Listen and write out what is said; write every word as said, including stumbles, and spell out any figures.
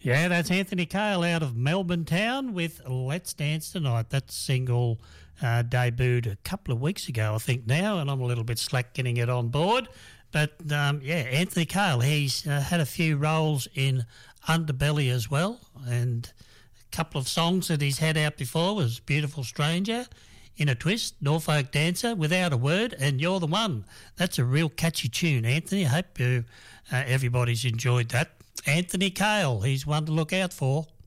Yeah, that's Anthony Cale out of Melbourne Town with Let's Dance Tonight. That single uh, debuted a couple of weeks ago, I think now, and I'm a little bit slack getting it on board. But, um, yeah, Anthony Cale, he's uh, had a few roles in Underbelly as well, and a couple of songs that he's had out before was Beautiful Stranger, In a Twist, Norfolk Dancer, Without a Word, and You're the One. That's a real catchy tune, Anthony. I hope you, uh, everybody's enjoyed that. Anthony Cale, he's one to look out for.